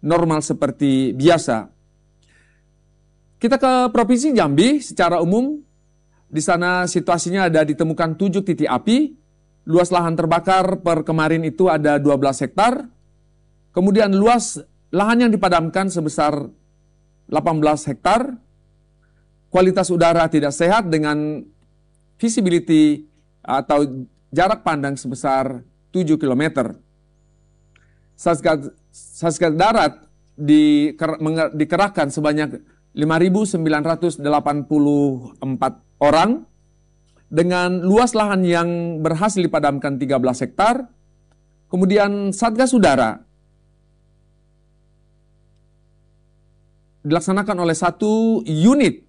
normal seperti biasa. Kita ke Provinsi Jambi secara umum, di sana situasinya ada ditemukan 7 titik api. Luas lahan terbakar per kemarin itu ada 12 hektar. Kemudian luas lahan yang dipadamkan sebesar 18 hektar. Kualitas udara tidak sehat dengan visibility atau jarak pandang sebesar 7 km. Satgas Darat dikerahkan sebanyak 5.984 orang dengan luas lahan yang berhasil dipadamkan 13 hektar. Kemudian Satgas Udara dilaksanakan oleh 1 unit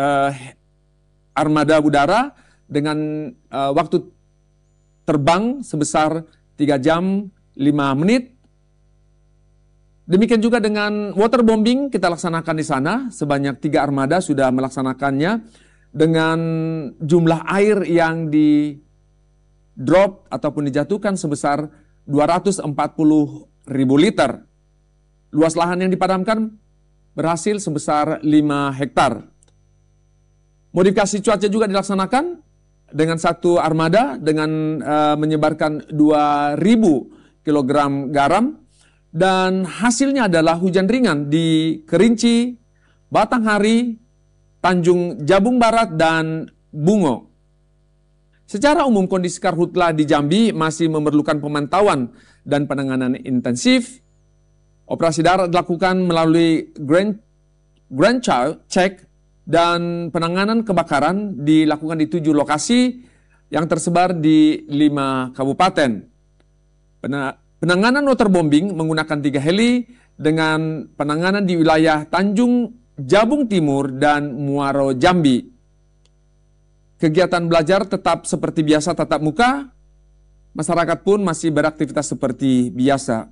armada udara dengan waktu terbang sebesar 3 jam 5 menit. Demikian juga dengan waterbombing kita laksanakan di sana, sebanyak 3 armada sudah melaksanakannya dengan jumlah air yang di drop ataupun dijatuhkan sebesar 240.000 liter. Luas lahan yang dipadamkan berhasil sebesar 5 hektar. Modifikasi cuaca juga dilaksanakan dengan 1 armada dengan menyebarkan 2.000 kg garam. Dan hasilnya adalah hujan ringan di Kerinci, Batanghari, Tanjung Jabung Barat, dan Bungo. Secara umum kondisi karhutla di Jambi masih memerlukan pemantauan dan penanganan intensif. Operasi darat dilakukan melalui ground check dan penanganan kebakaran dilakukan di 7 lokasi yang tersebar di 5 kabupaten. Penanganan waterbombing menggunakan 3 heli dengan penanganan di wilayah Tanjung Jabung Timur dan Muaro Jambi. Kegiatan belajar tetap seperti biasa tatap muka, masyarakat pun masih beraktivitas seperti biasa.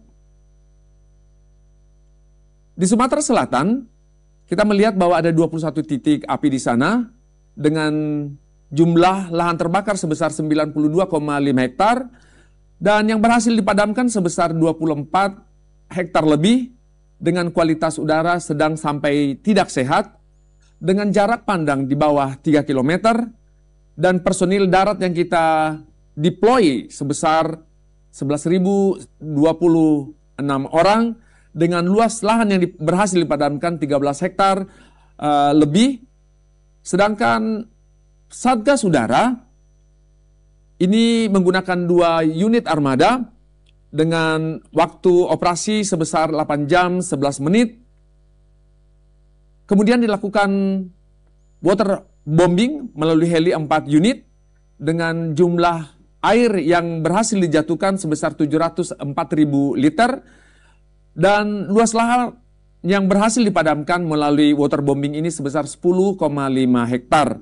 Di Sumatera Selatan, kita melihat bahwa ada 21 titik api di sana dengan jumlah lahan terbakar sebesar 92,5 hektar. Dan yang berhasil dipadamkan sebesar 24 hektar lebih dengan kualitas udara sedang sampai tidak sehat, dengan jarak pandang di bawah 3 km, dan personil darat yang kita deploy sebesar 11.026 orang, dengan luas lahan yang berhasil dipadamkan 13 hektar lebih. Sedangkan Satgas Udara ini menggunakan 2 unit armada dengan waktu operasi sebesar 8 jam 11 menit. Kemudian dilakukan waterbombing melalui heli 4 unit dengan jumlah air yang berhasil dijatuhkan sebesar 704.000 liter. Dan luas lahan yang berhasil dipadamkan melalui waterbombing ini sebesar 10,5 hektar.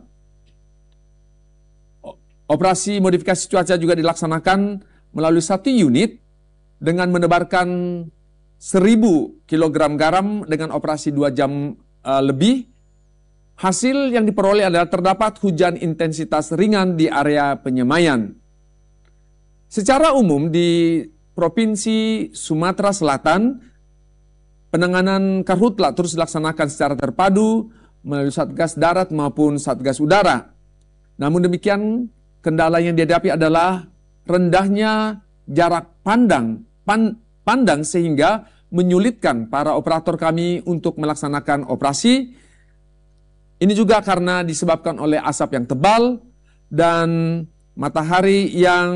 Operasi modifikasi cuaca juga dilaksanakan melalui 1 unit dengan menebarkan 1.000 kg garam dengan operasi 2 jam lebih. Hasil yang diperoleh adalah terdapat hujan intensitas ringan di area penyemaian. Secara umum di Provinsi Sumatera Selatan, penanganan karhutla terus dilaksanakan secara terpadu melalui Satgas Darat maupun Satgas Udara. Namun demikian, kendala yang dihadapi adalah rendahnya jarak pandang sehingga menyulitkan para operator kami untuk melaksanakan operasi. Ini juga karena disebabkan oleh asap yang tebal dan matahari yang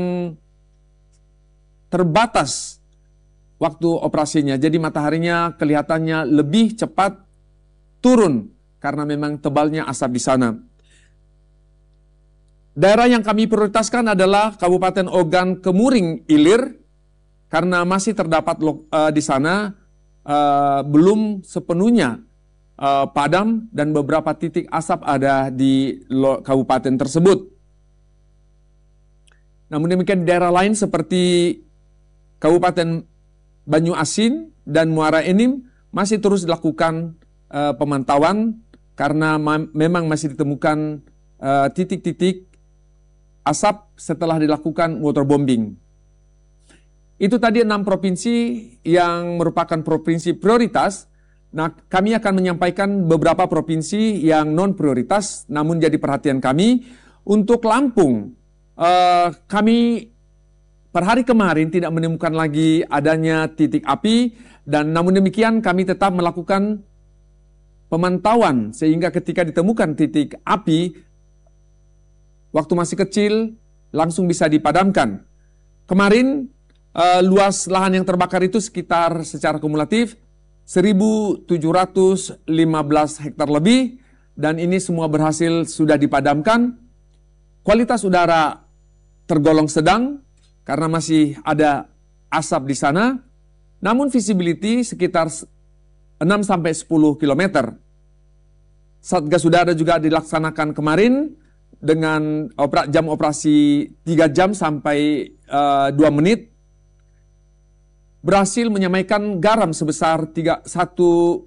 terbatas waktu operasinya. Jadi mataharinya kelihatannya lebih cepat turun karena memang tebalnya asap di sana. Daerah yang kami prioritaskan adalah Kabupaten Ogan Kemuring Ilir, karena masih terdapat di sana belum sepenuhnya padam dan beberapa titik asap ada di kabupaten tersebut. Namun demikian daerah lain seperti Kabupaten Banyu Asin dan Muara Enim masih terus dilakukan pemantauan karena memang masih ditemukan titik-titik asap setelah dilakukan waterbombing. Itu tadi 6 provinsi yang merupakan provinsi prioritas. Nah, kami akan menyampaikan beberapa provinsi yang non prioritas, namun jadi perhatian kami. Untuk Lampung, kami per hari kemarin tidak menemukan lagi adanya titik api, dan namun demikian kami tetap melakukan pemantauan sehingga ketika ditemukan titik api, waktu masih kecil langsung bisa dipadamkan. Kemarin luas lahan yang terbakar itu sekitar secara kumulatif 1.715 hektar lebih, dan ini semua berhasil sudah dipadamkan. Kualitas udara tergolong sedang karena masih ada asap di sana, namun visibility sekitar 6-10 km. Satgas udara juga dilaksanakan kemarin dengan jam operasi 3 jam sampai 2 menit. Berhasil menyamaikan garam sebesar 1.600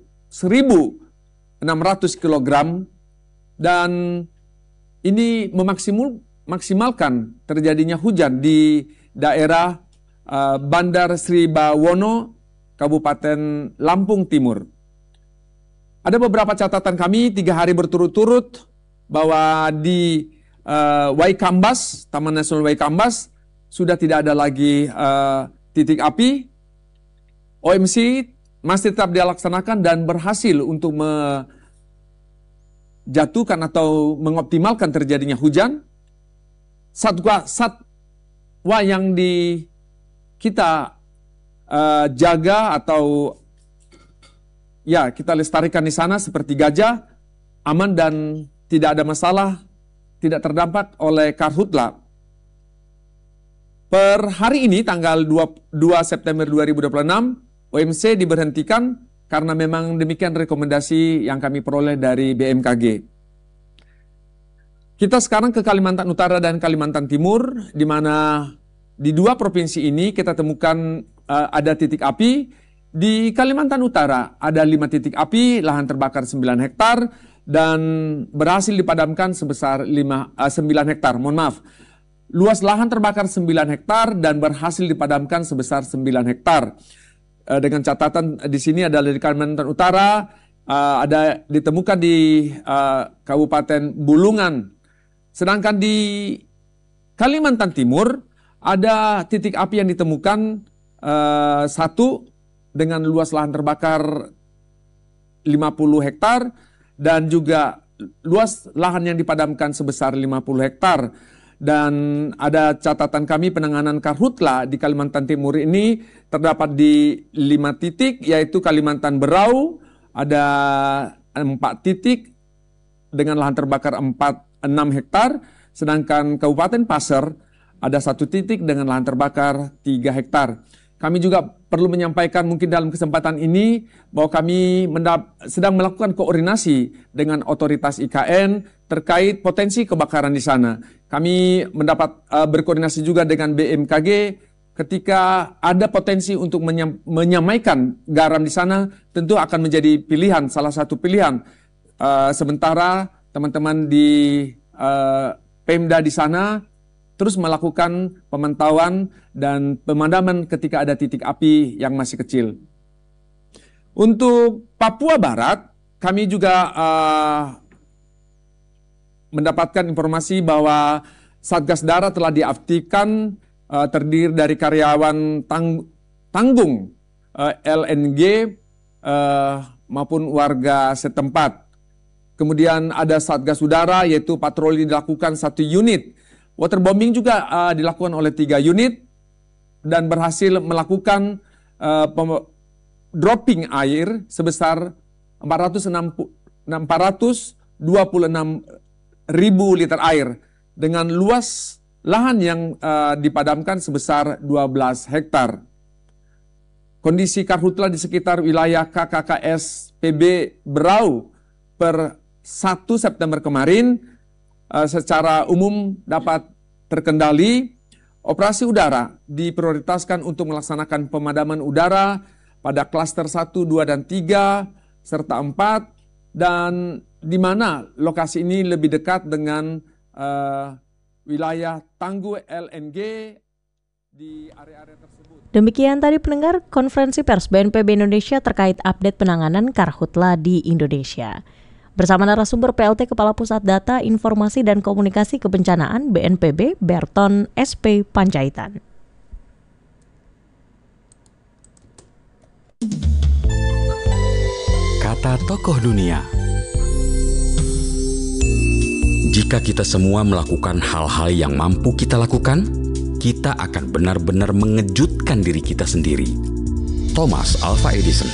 kg, dan ini memaksimalkan terjadinya hujan di daerah Bandar Sri Bawono, Kabupaten Lampung Timur. Ada beberapa catatan kami 3 hari berturut-turut bahwa di Waikambas, Taman Nasional Waikambas, sudah tidak ada lagi titik api. OMC masih tetap dilaksanakan dan berhasil untuk menjatuhkan atau mengoptimalkan terjadinya hujan. Satwa yang kita jaga atau ya kita lestarikan di sana seperti gajah, aman dan tidak ada masalah, tidak terdampak oleh karhutla. Per hari ini tanggal 2 September 2026, OMC diberhentikan karena memang demikian rekomendasi yang kami peroleh dari BMKG. Kita sekarang ke Kalimantan Utara dan Kalimantan Timur, di mana di 2 provinsi ini kita temukan ada titik api. Di Kalimantan Utara ada 5 titik api, lahan terbakar 9 hektar, dan berhasil dipadamkan sebesar 9 hektar. Mohon maaf, luas lahan terbakar 9 hektar dan berhasil dipadamkan sebesar 9 hektar. Dengan catatan di sini adalah di Kalimantan Utara, ada ditemukan di Kabupaten Bulungan. Sedangkan di Kalimantan Timur ada titik api yang ditemukan 1 dengan luas lahan terbakar 50 hektar dan juga luas lahan yang dipadamkan sebesar 50 hektar. Dan ada catatan kami penanganan karhutla di Kalimantan Timur ini terdapat di 5 titik, yaitu Kalimantan Berau ada 4 titik dengan lahan terbakar 6 hektar, sedangkan Kabupaten Pasir ada 1 titik dengan lahan terbakar 3 hektar. Kami juga perlu menyampaikan mungkin dalam kesempatan ini bahwa kami sedang melakukan koordinasi dengan otoritas IKN terkait potensi kebakaran di sana. Kami berkoordinasi juga dengan BMKG ketika ada potensi untuk menyamaikan garam di sana, tentu akan menjadi pilihan, salah satu pilihan. Sementara teman-teman di Pemda di sana terus melakukan pemantauan dan pemadaman ketika ada titik api yang masih kecil. Untuk Papua Barat, kami juga mendapatkan informasi bahwa Satgas Darat telah diaktifkan, terdiri dari karyawan tanggung LNG maupun warga setempat. Kemudian ada Satgas Udara, yaitu patroli dilakukan 1 unit. Waterbombing juga dilakukan oleh 3 unit dan berhasil melakukan dropping air sebesar 426.000 liter air dengan luas lahan yang dipadamkan sebesar 12 hektar. Kondisi karhutla di sekitar wilayah KKKS PB Berau per 1 September kemarin secara umum dapat terkendali. Operasi udara diprioritaskan untuk melaksanakan pemadaman udara pada klaster 1, 2, dan 3, serta 4, dan di mana lokasi ini lebih dekat dengan wilayah Tangguh LNG di area-area tersebut. Demikian tadi pendengar konferensi pers BNPB Indonesia terkait update penanganan karhutla di Indonesia. Bersama narasumber PLT Kepala Pusat Data, Informasi dan Komunikasi Kebencanaan BNPB, Berton SP Panjaitan. Kata tokoh dunia. Jika kita semua melakukan hal-hal yang mampu kita lakukan, kita akan benar-benar mengejutkan diri kita sendiri. Thomas Alva Edison.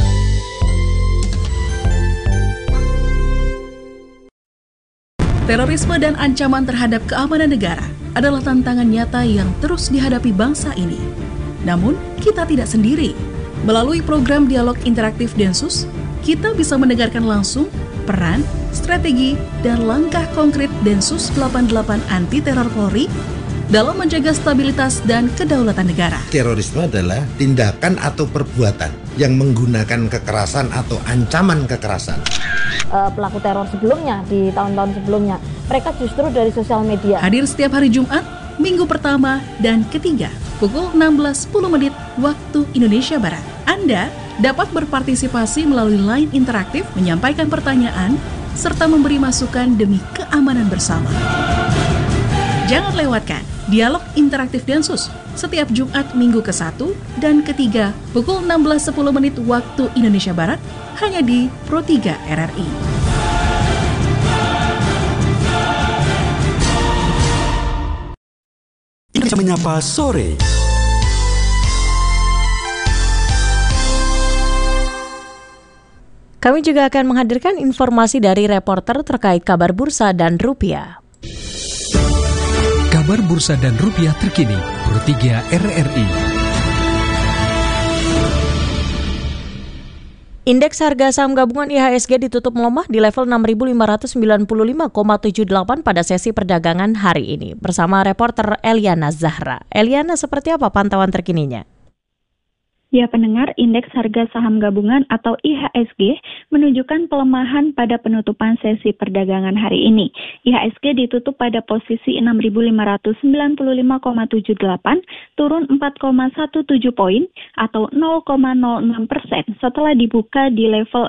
Terorisme dan ancaman terhadap keamanan negara adalah tantangan nyata yang terus dihadapi bangsa ini. Namun, kita tidak sendiri. Melalui program dialog interaktif Densus, kita bisa mendengarkan langsung peran, strategi, dan langkah konkret Densus 88 Anti Teror Polri dalam menjaga stabilitas dan kedaulatan negara. Terorisme adalah tindakan atau perbuatan yang menggunakan kekerasan atau ancaman kekerasan. Pelaku teror sebelumnya, di tahun-tahun sebelumnya, mereka justru dari sosial media. Hadir setiap hari Jumat, minggu pertama dan ketiga, pukul 16.10 waktu Indonesia Barat. Anda dapat berpartisipasi melalui line interaktif, menyampaikan pertanyaan, serta memberi masukan demi keamanan bersama. Jangan lewatkan dialog interaktif Densus setiap Jumat minggu ke-1 dan ke-3 pukul 16.10 waktu Indonesia Barat hanya di Pro 3 RRI. Indonesia Menyapa Sore. Kami juga akan menghadirkan informasi dari reporter terkait kabar bursa dan rupiah. Kabar bursa dan rupiah terkini, Pro 3 RRI. Indeks harga saham gabungan IHSG ditutup melemah di level 6.595,78 pada sesi perdagangan hari ini. Bersama reporter Eliana Zahra. Eliana, seperti apa pantauan terkininya? Ya pendengar, indeks harga saham gabungan atau IHSG menunjukkan pelemahan pada penutupan sesi perdagangan hari ini. IHSG ditutup pada posisi 6.595,78, turun 4,17 poin atau 0,06% setelah dibuka di level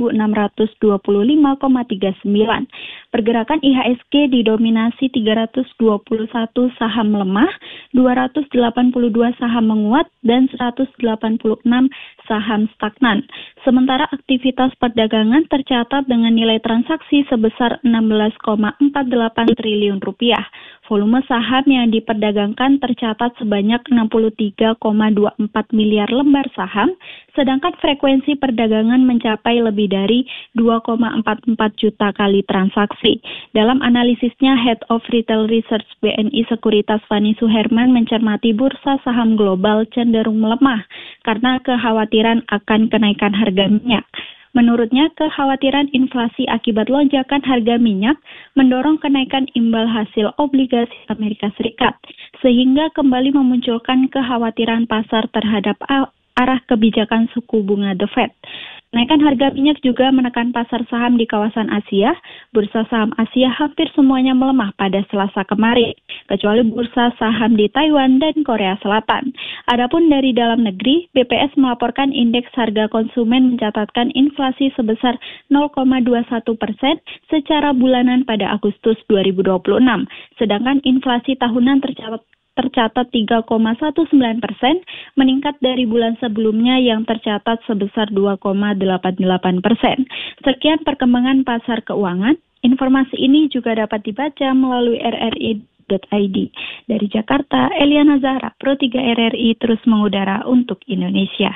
6.625,39. Pergerakan IHSG didominasi 321 saham melemah, 282 saham menguat, dan 186 saham stagnan. Sementara aktivitas perdagangan tercatat dengan nilai transaksi sebesar 16,48 triliun rupiah. Volume saham yang diperdagangkan tercatat sebanyak 63,24 miliar lembar saham, sedangkan frekuensi perdagangan mencapai lebih dari 2,44 juta kali transaksi. Dalam analisisnya, Head of Retail Research BNI Sekuritas Fani Suherman mencermati bursa saham global cenderung melemah karena kekhawatiran akan kenaikan harga minyak. Menurutnya, kekhawatiran inflasi akibat lonjakan harga minyak mendorong kenaikan imbal hasil obligasi Amerika Serikat, sehingga kembali memunculkan kekhawatiran pasar terhadap arah kebijakan suku bunga The Fed. Kenaikan harga minyak juga menekan pasar saham di kawasan Asia. Bursa saham Asia hampir semuanya melemah pada Selasa kemarin, kecuali bursa saham di Taiwan dan Korea Selatan. Adapun dari dalam negeri, BPS melaporkan indeks harga konsumen mencatatkan inflasi sebesar 0,21% secara bulanan pada Agustus 2026. Sedangkan inflasi tahunan tercatat 3,19%, meningkat dari bulan sebelumnya yang tercatat sebesar 2,88%. Sekian perkembangan pasar keuangan. Informasi ini juga dapat dibaca melalui rri.id. Dari Jakarta, Eliana Zahra, Pro 3 RRI terus mengudara untuk Indonesia.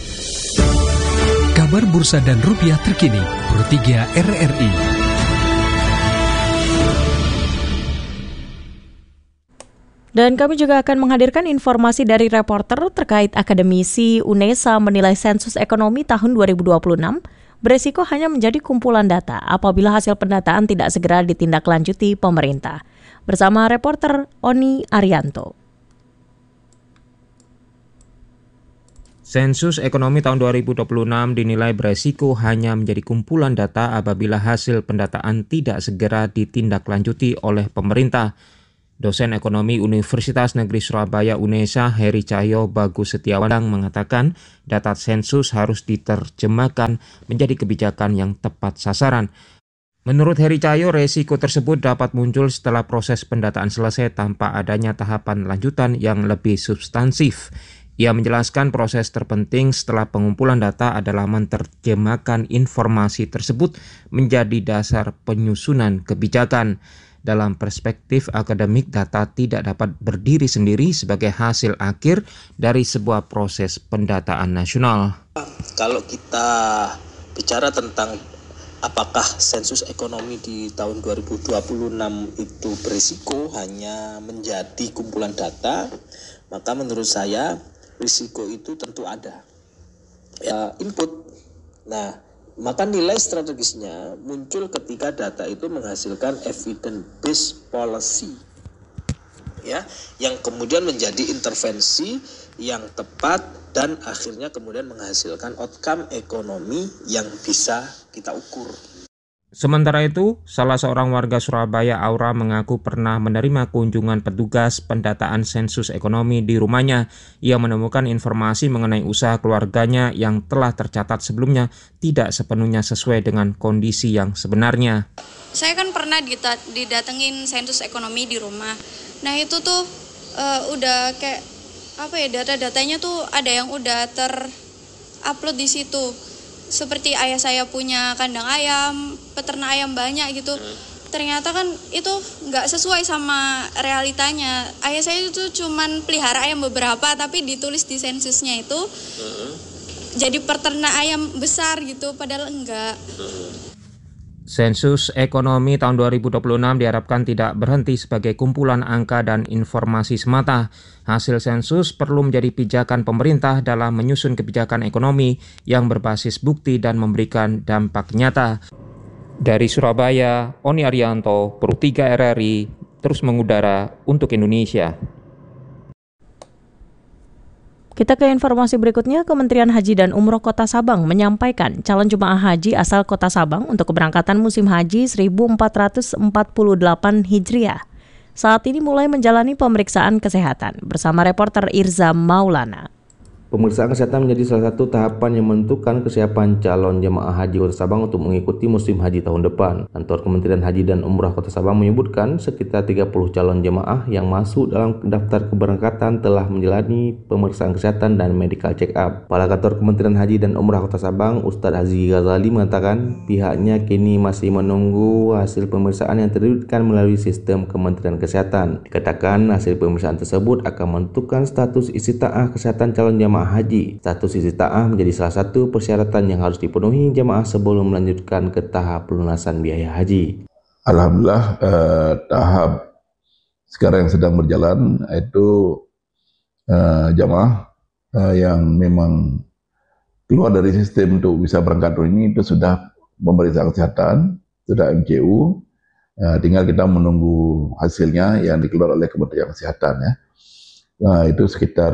Kabar bursa dan rupiah terkini, Pro 3 RRI. Dan kami juga akan menghadirkan informasi dari reporter terkait akademisi UNESA menilai sensus ekonomi tahun 2026 beresiko hanya menjadi kumpulan data apabila hasil pendataan tidak segera ditindaklanjuti pemerintah. Bersama reporter Oni Arianto. Sensus ekonomi tahun 2026 dinilai beresiko hanya menjadi kumpulan data apabila hasil pendataan tidak segera ditindaklanjuti oleh pemerintah. Dosen Ekonomi Universitas Negeri Surabaya UNESA Heri Cahyo Bagus Setiawan mengatakan data sensus harus diterjemahkan menjadi kebijakan yang tepat sasaran. Menurut Heri Cahyo, resiko tersebut dapat muncul setelah proses pendataan selesai tanpa adanya tahapan lanjutan yang lebih substansif. Ia menjelaskan proses terpenting setelah pengumpulan data adalah menerjemahkan informasi tersebut menjadi dasar penyusunan kebijakan. Dalam perspektif akademik, data tidak dapat berdiri sendiri sebagai hasil akhir dari sebuah proses pendataan nasional. Kalau kita bicara tentang apakah sensus ekonomi di tahun 2026 itu berisiko hanya menjadi kumpulan data, maka menurut saya risiko itu tentu ada. Input. Nah, maka nilai strategisnya muncul ketika data itu menghasilkan evidence-based policy, ya, yang kemudian menjadi intervensi yang tepat dan akhirnya kemudian menghasilkan outcome ekonomi yang bisa kita ukur. Sementara itu, salah seorang warga Surabaya, Aura, mengaku pernah menerima kunjungan petugas pendataan sensus ekonomi di rumahnya. Ia menemukan informasi mengenai usaha keluarganya yang telah tercatat sebelumnya tidak sepenuhnya sesuai dengan kondisi yang sebenarnya. Saya kan pernah didatengin sensus ekonomi di rumah. Nah itu tuh udah kayak data-datanya tuh ada yang udah terupload di situ. Seperti ayah saya punya kandang ayam, peternak ayam banyak gitu. Ternyata kan itu nggak sesuai sama realitanya. Ayah saya itu cuman pelihara ayam beberapa, tapi ditulis di sensusnya itu jadi peternak ayam besar gitu, padahal enggak. Sensus ekonomi tahun 2026 diharapkan tidak berhenti sebagai kumpulan angka dan informasi semata. Hasil sensus perlu menjadi pijakan pemerintah dalam menyusun kebijakan ekonomi yang berbasis bukti dan memberikan dampak nyata. Dari Surabaya, Oni Arianto, Pro 3 RRI, terus mengudara untuk Indonesia. Kita ke informasi berikutnya. Kementerian Haji dan Umroh Kota Sabang menyampaikan calon jemaah haji asal Kota Sabang untuk keberangkatan musim haji 1448 Hijriah saat ini mulai menjalani pemeriksaan kesehatan bersama reporter Irza Maulana. Pemeriksaan kesehatan menjadi salah satu tahapan yang menentukan kesiapan calon jemaah haji Kota Sabang untuk mengikuti musim haji tahun depan. Kantor Kementerian Haji dan Umrah Kota Sabang menyebutkan sekitar 30 calon jemaah yang masuk dalam daftar keberangkatan telah menjalani pemeriksaan kesehatan dan medical check-up. Kepala Kantor Kementerian Haji dan Umrah Kota Sabang, Ustadz Haji Ghazali, mengatakan pihaknya kini masih menunggu hasil pemeriksaan yang terbitkan melalui sistem Kementerian Kesehatan. Dikatakan hasil pemeriksaan tersebut akan menentukan status istita'ah kesehatan calon jemaah haji. Status istita'ah menjadi salah satu persyaratan yang harus dipenuhi jemaah sebelum melanjutkan ke tahap pelunasan biaya haji. Alhamdulillah, tahap sekarang yang sedang berjalan itu jemaah yang memang keluar dari sistem untuk bisa berangkat ini itu sudah pemeriksaan kesehatan, sudah MCU, tinggal kita menunggu hasilnya yang dikeluarkan oleh Kementerian Kesehatan, ya. Nah, itu sekitar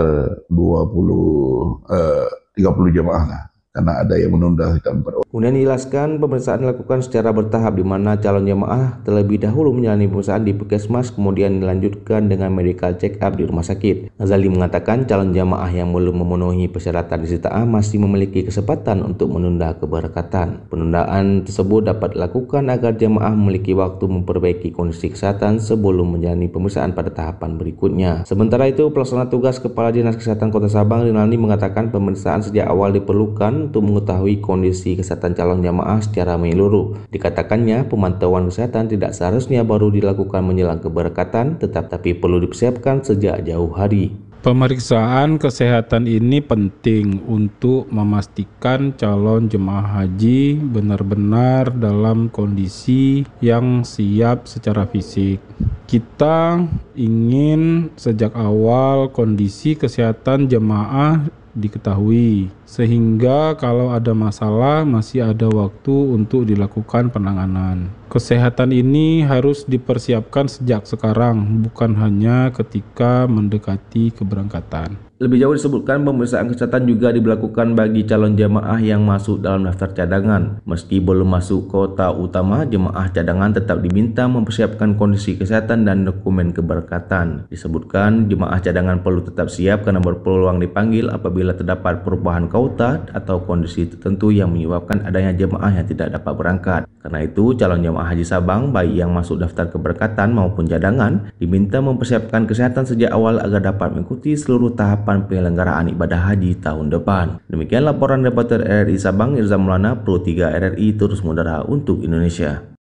30 jemaah lah, karena ada yang menunda sekitar 4 orang. Kemudian dijelaskan pemeriksaan dilakukan secara bertahap di mana calon jemaah terlebih dahulu menjalani pemeriksaan di Puskesmas, kemudian dilanjutkan dengan medical check-up di rumah sakit. Ghazali mengatakan calon jemaah yang belum memenuhi persyaratan istita'ah masih memiliki kesempatan untuk menunda keberangkatan. Penundaan tersebut dapat dilakukan agar jemaah memiliki waktu memperbaiki kondisi kesehatan sebelum menjalani pemeriksaan pada tahapan berikutnya. Sementara itu, pelaksana tugas Kepala Dinas Kesehatan Kota Sabang, Rinaldi, mengatakan pemeriksaan sejak awal diperlukan untuk mengetahui kondisi kesehatan calon jamaah secara menyeluruh. Dikatakannya, pemantauan kesehatan tidak seharusnya baru dilakukan menjelang keberangkatan, tapi perlu dipersiapkan sejak jauh hari. Pemeriksaan kesehatan ini penting untuk memastikan calon jemaah haji benar-benar dalam kondisi yang siap secara fisik. Kita ingin sejak awal kondisi kesehatan jemaah diketahui, sehingga kalau ada masalah masih ada waktu untuk dilakukan penanganan. Kesehatan ini harus dipersiapkan sejak sekarang, bukan hanya ketika mendekati keberangkatan. Lebih jauh disebutkan pemeriksaan kesehatan juga diberlakukan bagi calon jemaah yang masuk dalam daftar cadangan. Meski belum masuk kota utama, jemaah cadangan tetap diminta mempersiapkan kondisi kesehatan dan dokumen keberangkatan. Disebutkan jemaah cadangan perlu tetap siap karena berpeluang dipanggil apabila terdapat perubahan kota atau kondisi tertentu yang menyebabkan adanya jemaah yang tidak dapat berangkat. Karena itu, calon jemaah haji Sabang baik yang masuk daftar keberangkatan maupun cadangan diminta mempersiapkan kesehatan sejak awal agar dapat mengikuti seluruh tahapan penyelenggaraan ibadah haji tahun depan. Demikian laporan reporter RRI Sabang Irza Maulana, Pro 3 RRI Terus Mudara untuk Indonesia.